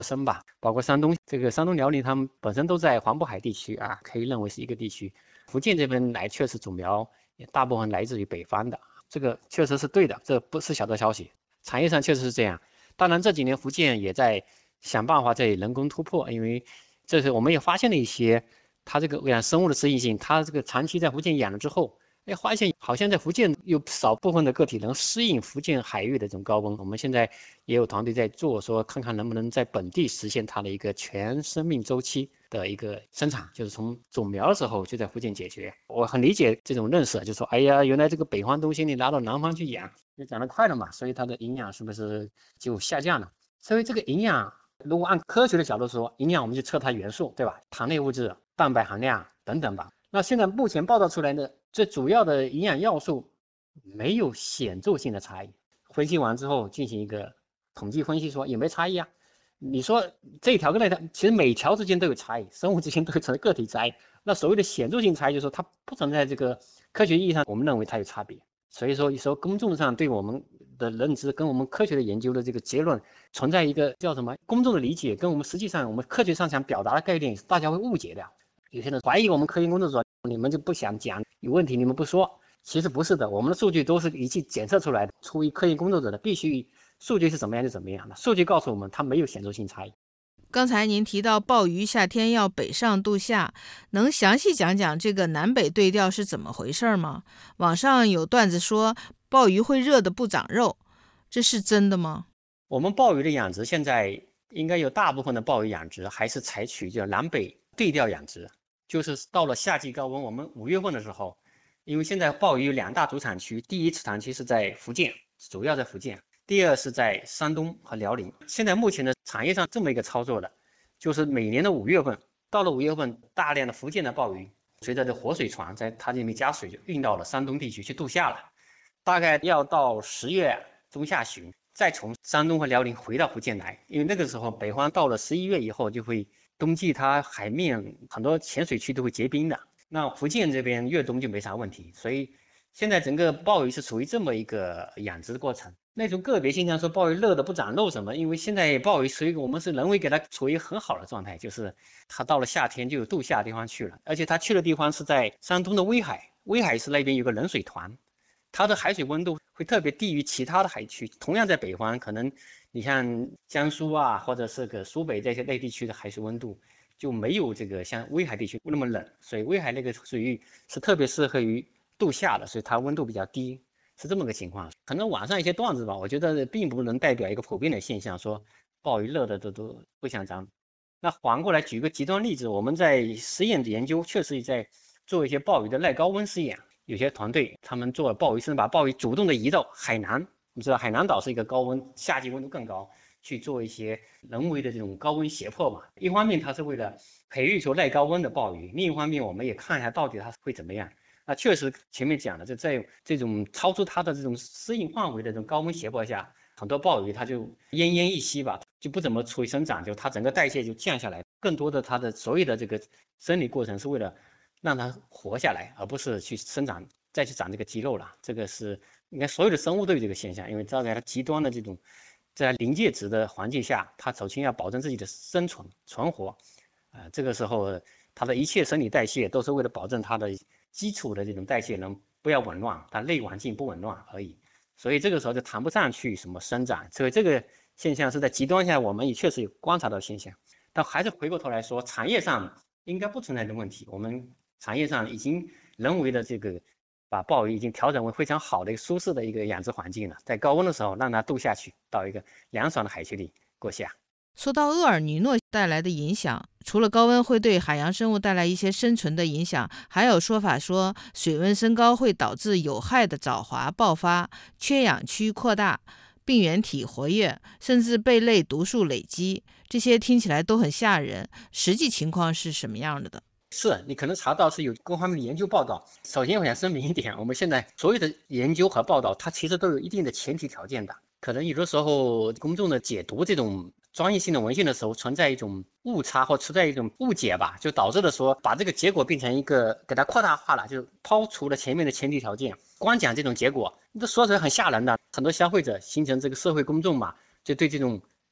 深吧，包括山东山东、辽宁，他们本身都在黄渤海地区啊，可以认为是一个地区。福建这边来确实种苗也大部分来自于北方的，这个确实是对的，这不是小道消息，产业上确实是这样。当然这几年福建也在想办法在人工突破，因为这是我们也发现了一些它这个养生物的适应性，它这个长期在福建养了之后。发现好像在福建有少部分的个体能适应福建海域的这种高温。我们现在也有团队在做，说看看能不能在本地实现它的一个全生命周期的一个生产，就是从种苗的时候就在福建解决。我很理解这种认识，就说哎呀，原来这个北方东西你拿到南方去养，就长得快了嘛，所以它的营养是不是就下降了？所以这个营养，如果按科学的角度说，营养我们就测它元素，对吧？糖类物质、蛋白含量等等吧。那现在目前报道出来的最主要的营养要素没有显著性的差异。分析完之后进行一个统计分析，说有没有差异啊？你说这一条跟那条，其实每条之间都有差异，生物之间都有存在个体差异。那所谓的显著性差异，就是说它不存在这个科学意义上我们认为它有差别。所以说公众上对我们的认知跟我们科学的研究的这个结论存在一个叫什么公众的理解，跟我们实际上我们科学上想表达的概念，大家会误解的。有些人怀疑我们科研工作者，你们就不想讲，有问题你们不说。其实不是的，我们的数据都是仪器检测出来的，出于科研工作者的必须数据是怎么样就怎么样的，数据告诉我们它没有显著性差异。 刚才您提到鲍鱼夏天要北上度夏，能详细讲讲这个南北对调是怎么回事吗？网上有段子说鲍鱼会热得不长肉，这是真的吗？ 我们鲍鱼的养殖现在应该有大部分的鲍鱼养殖还是采取叫南北对调养殖，就是到了夏季高温，我们5月份的时候，因为现在鲍鱼有2大主产区，第一主产区是在福建，主要在福建，第二是在山东和辽宁。现在目前的产业上这么一个操作的，就是每年的5月份，到了5月份，大量的福建的鲍鱼随着这活水船在它这里面加水，就运到了山东地区去度夏了，大概要到10月中下旬。再从山东和辽宁回到福建来，因为那个时候北方到了11月以后就会冬季，它海面很多浅水区都会结冰的，那福建这边越冬就没啥问题，所以现在整个鲍鱼是处于这么一个养殖的过程。那种个别现象说鲍鱼热的不长肉什么，因为现在鲍鱼属于我们是人为给它处于很好的状态，就是它到了夏天就有度夏的地方去了，而且它去的地方是在山东的威海，威海市那边有个冷水团，它的海水温度会特别低于其他的海区。同样在北方，可能你像江苏啊，或者是个苏北这些内地区的海水温度就没有这个像威海地区那么冷，所以威海那个水域是特别适合于度夏的，所以它温度比较低，是这么个情况。可能网上一些段子吧，我觉得并不能代表一个普遍的现象，说鲍鱼热的都不想长。那反过来举个极端例子，我们在实验研究确实也在做一些鲍鱼的耐高温试验。有些团队他们做鲍鱼，甚至把鲍鱼主动的移到海南，你知道海南岛是一个高温，夏季温度更高，去做一些人为的这种高温胁迫嘛。一方面它是为了培育出耐高温的鲍鱼，另一方面我们也看一下到底它会怎么样。那确实前面讲的，就在这种超出它的这种适应范围的这种高温胁迫下，很多鲍鱼它就奄奄一息吧，就不怎么出于生长，就它整个代谢就降下来，更多的它的所有的这个生理过程是为了让它活下来，而不是去生长再去长这个肌肉了。这个是应该所有的生物都有这个现象，因为在它极端的这种在临界值的环境下，它首先要保证自己的生存存活，这个时候它的一切生理代谢都是为了保证它的基础的这种代谢能不要紊乱，它内环境不紊乱而已。所以这个时候就谈不上去什么生长，所以这个现象是在极端下我们也确实有观察到现象。但还是回过头来说，产业上应该不存在的问题，我们产业上已经人为的这个把鲍鱼已经调整为非常好的一个舒适的一个养殖环境了，在高温的时候让它度下去，到一个凉爽的海区里过夏。 说到厄尔尼诺带来的影响，除了高温会对海洋生物带来一些生存的影响，还有说法说水温升高会导致有害的藻华爆发、缺氧区扩大、病原体活跃，甚至贝类毒素累积。这些听起来都很吓人，实际情况是什么样的？ 是你可能查到是有各方面的研究报道。首先我想声明一点，我们现在所有的研究和报道，它其实都有一定的前提条件的。可能有的时候公众的解读这种专业性的文献的时候，存在一种误差或存在一种误解吧，就导致了说把这个结果变成一个给它扩大化了，就抛除了前面的前提条件，光讲这种结果，这说起来很吓人的。很多消费者形成这个社会公众嘛，就对这种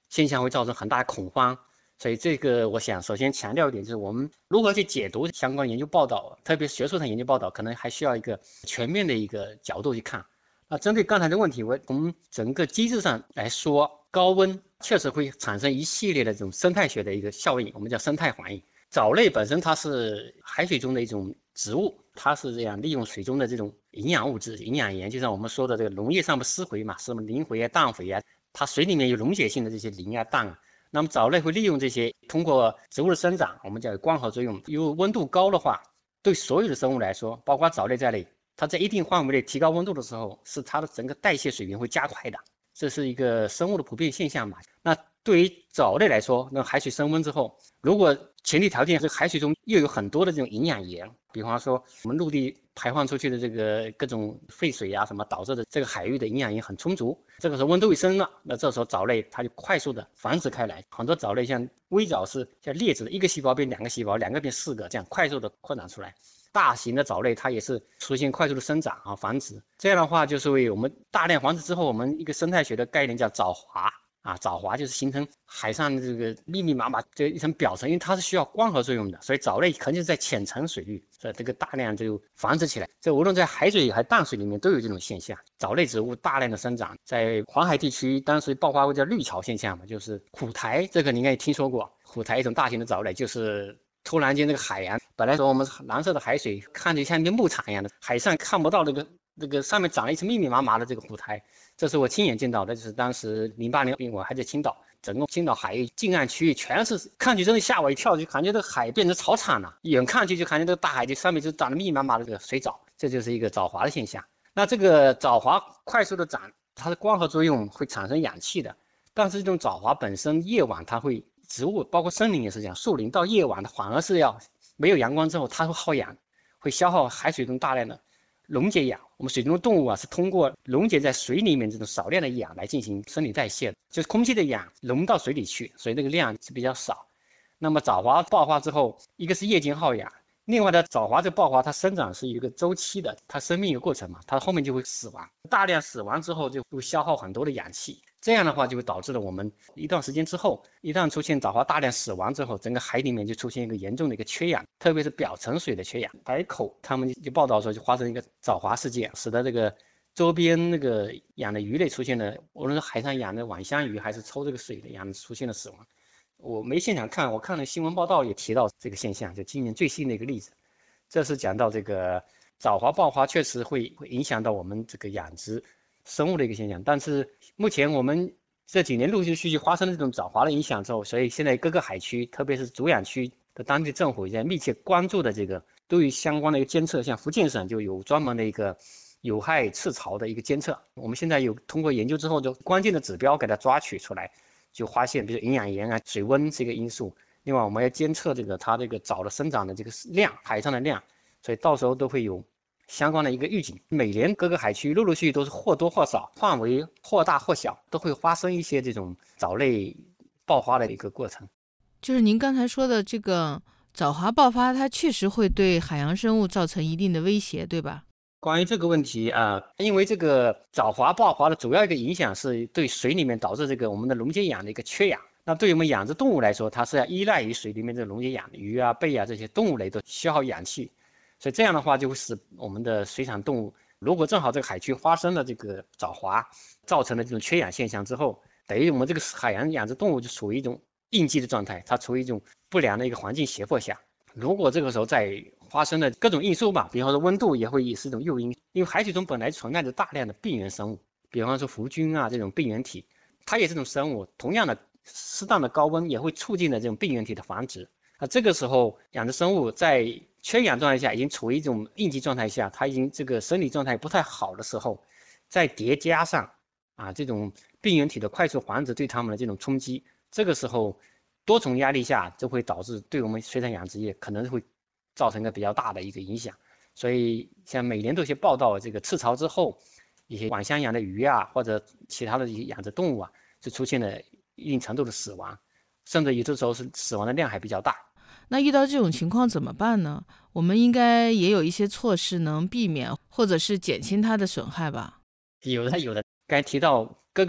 现象会造成很大的恐慌。所以这个我想首先强调一点，就是我们如何去解读相关研究报道，特别是学术上研究报道，可能还需要一个全面的一个角度去看。那针对刚才的问题，我从整个机制上来说，高温确实会产生一系列的这种生态学的一个效应，我们叫生态反应。藻类本身它是海水中的一种植物，它是这样利用水中的这种营养物质、营养盐，就像我们说的这个农业上不施肥嘛，什么磷肥啊、氮肥啊，它水里面有溶解性的这些磷啊、氮啊。那么藻类会利用这些，通过植物的生长，我们叫光合作用。因为温度高的话，对所有的生物来说，包括藻类在内，它在一定范围内提高温度的时候，是它的整个代谢水平会加快的，这是一个生物的普遍现象嘛。那对于藻类来说，那海水升温之后，如果前提条件是海水中又有很多的这种营养盐，比方说我们陆地排放出去的这个各种废水啊什么，导致的这个海域的营养盐很充足，这个时候温度一升了，那这时候藻类它就快速的繁殖开来。很多藻类像微藻是像列子的，一个细胞变两个细胞，两个变四个，这样快速的扩展出来。大型的藻类它也是出现快速的生长啊繁殖，这样的话就是为我们大量繁殖之后，我们一个生态学的概念叫藻华。藻华就是形成海上的这个密密麻麻这一层表层，因为它是需要光合作用的，所以藻类肯定是在浅层水域，所以这个大量就繁殖起来。这无论在海水还淡水里面都有这种现象，藻类植物大量的生长。在黄海地区当时爆发过叫绿潮现象嘛，就是虎苔，这个你应该也听说过。虎苔一种大型的藻类，就是突然间这个海洋本来说我们蓝色的海水看着像一片牧场一样的，海上看不到这个上面长了一层密密麻麻的这个虎苔。这是我亲眼见到的，就是当时08年我还在青岛，整个青岛海域近岸区域全是，看去真的吓我一跳，就感觉这个海变成草场了，远看去就感觉这个大海就上面就长了密密麻麻的这个水藻，这就是一个藻华的现象。那这个藻华快速的长，它的光合作用会产生氧气的，但是这种藻华本身夜晚它会，植物包括森林也是这样，树林到夜晚它反而是要没有阳光之后它会耗氧，会消耗海水中大量的溶解氧。我们水中的动物是通过溶解在水里面这种少量的氧来进行生理代谢的，就是空气的氧溶到水里去，所以这个量是比较少。那么藻华爆发之后，一个是夜间耗氧，另外的藻华这爆发它生长是一个周期的，它生命一个过程嘛，它后面就会死亡，大量死亡之后就会消耗很多的氧气，这样的话就会导致了我们一段时间之后，一旦出现藻华大量死亡之后，整个海里面就出现一个严重的一个缺氧，特别是表层水的缺氧。海口他们就报道说就发生一个藻华事件，使得这个周边那个养的鱼类出现了，无论是海上养的网箱鱼还是抽这个水的养出现了死亡。我没现场看，我看了新闻报道也提到这个现象，就今年最新的一个例子。这是讲到这个藻华爆发确实会影响到我们这个养殖生物的一个现象，但是目前我们这几年陆续发生这种藻华的影响之后，所以现在各个海区，特别是主养区的当地政府也在密切关注的这个对于相关的一个监测，像福建省就有专门的一个有害赤潮的一个监测，我们现在有通过研究之后，就关键的指标给它抓取出来，就发现比如营养盐啊、水温是一个因素。另外，我们要监测它这个藻的生长的这个量，海上的量，所以到时候都会有相关的一个预警。每年各个海区陆续都是或多或少，范围或大或小，都会发生一些这种藻类爆发的一个过程。 就是您刚才说的这个藻华爆发，它确实会对海洋生物造成一定的威胁，对吧？ 关于这个问题因为这个藻华爆发的主要一个影响是对水里面导致这个我们的溶解氧的一个缺氧。那对于我们养殖动物来说，它是要依赖于水里面这个溶解氧，鱼啊、贝啊这些动物类都消耗氧气，所以这样的话就会使我们的水产动物，如果正好这个海区发生了这个藻华，造成了这种缺氧现象之后，等于我们这个海洋养殖动物就处于一种应激的状态，它处于一种不良的一个环境胁迫下。如果这个时候再发生了各种因素吧，比方说温度也是一种诱因，因为海水中本来存在着大量的病原生物，比方说弧菌啊这种病原体，它也是种生物，同样的适当的高温也会促进了这种病原体的繁殖。这个时候养殖生物在缺氧状态下，已经处于一种应激状态下，它已经这个生理状态不太好的时候，再叠加上这种病原体的快速繁殖对它们的这种冲击，这个时候多重压力下就会导致对我们水产养殖业可能会造成一个比较大的一个影响。所以像每年都有些报道，这个赤潮之后，一些网箱养的鱼啊，或者其他的一些养殖动物啊，就出现了一定程度的死亡，甚至有的时候是死亡的量还比较大。 那遇到这种情况怎么办呢？我们应该也有一些措施能避免或者是减轻它的损害吧？ 有的。刚才提到各个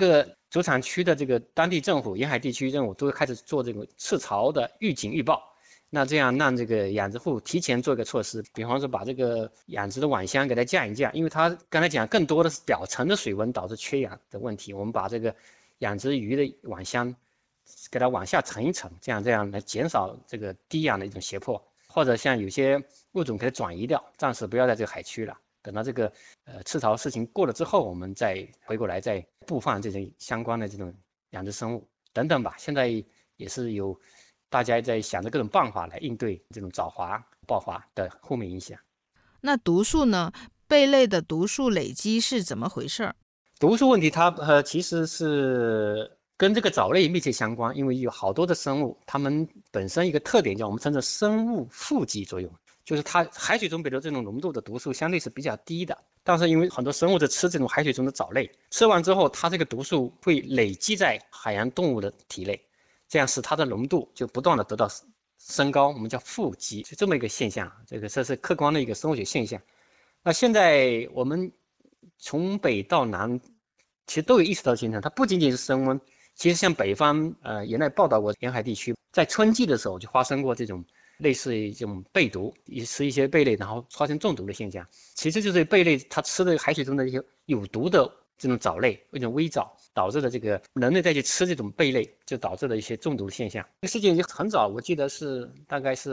主产区的这个当地政府、沿海地区政府都会开始做这个赤潮的预警预报。那这样让这个养殖户提前做一个措施，比方说把这个养殖的网箱给它降一降，因为它刚才讲更多的是表层的水温导致缺氧的问题，我们把这个养殖鱼的网箱给它往下沉一沉，这样来减少这个低氧的一种胁迫，或者像有些物种给它转移掉，暂时不要在这个海区了。等到这个赤潮事情过了之后，我们再回过来再布放这种相关的这种养殖生物等等吧。现在也是有大家在想着各种办法来应对这种藻华爆发的后面影响。 那毒素呢？贝类的毒素累积是怎么回事？ 毒素问题它其实是跟这个藻类密切相关，因为有好多的生物，它们本身一个特点叫我们称作生物富集作用，就是它海水中比如这种浓度的毒素相对是比较低的，但是因为很多生物在吃这种海水中的藻类，吃完之后它这个毒素会累积在海洋动物的体内，这样使它的浓度就不断的得到升高，我们叫富集，就这么一个现象，这是客观的一个生物学现象。那现在我们从北到南其实都有意识到形成，它不仅仅是升温，其实像北方原来报道过沿海地区在春季的时候就发生过这种类似于这种贝毒，吃一些贝类然后发生中毒的现象，其实就是贝类它吃的海水中的一些有毒的这种藻类，一种微藻导致的这个人类再去吃这种贝类，就导致了一些中毒的现象。这个事件就很早，我记得是大概是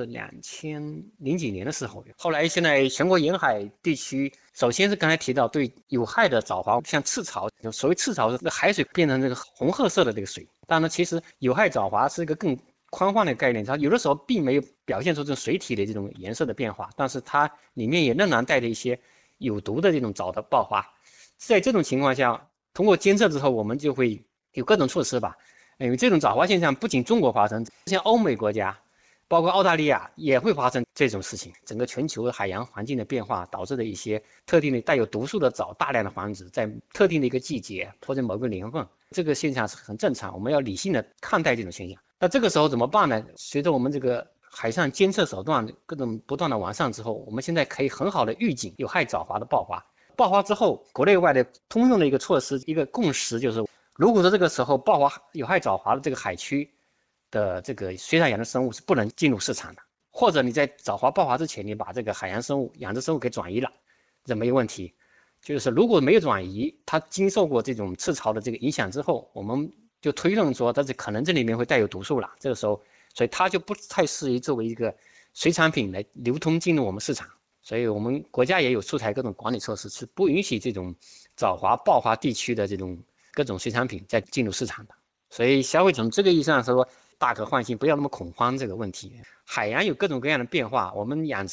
2000几年的时候。后来现在全国沿海地区，首先是刚才提到对有害的藻华，像赤潮，所谓赤潮是海水变成这个红褐色的这个水。当然，其实有害藻华是一个更宽泛的概念，它有的时候并没有表现出这种水体的这种颜色的变化，但是它里面也仍然带着一些有毒的这种藻的爆发。在这种情况下，通过监测之后，我们就会有各种措施吧。因为这种藻华现象不仅中国发生，像欧美国家，包括澳大利亚也会发生这种事情。整个全球海洋环境的变化导致的一些特定的带有毒素的藻大量的繁殖，在特定的一个季节或者某个年份，这个现象是很正常。我们要理性的看待这种现象。那这个时候怎么办呢？随着我们这个海上监测手段各种不断的完善之后，我们现在可以很好的预警有害藻华的爆发。爆发之后，国内外的通用的一个措施，一个共识就是，如果说这个时候爆发有害藻华的这个海区的这个水产养殖生物是不能进入市场的，或者你在藻华爆发之前，你把这个海洋生物、养殖生物给转移了，这没有问题。就是如果没有转移，它经受过这种赤潮的这个影响之后，我们就推论说，它可能这里面会带有毒素了。这个时候，所以它就不太适宜作为一个水产品来流通进入我们市场。所以我们国家也有出台各种管理措施，是不允许这种藻华爆发地区的这种各种水产品再进入市场的。所以消费者从这个意义上说，大可放心，不要那么恐慌这个问题。海洋有各种各样的变化，我们养殖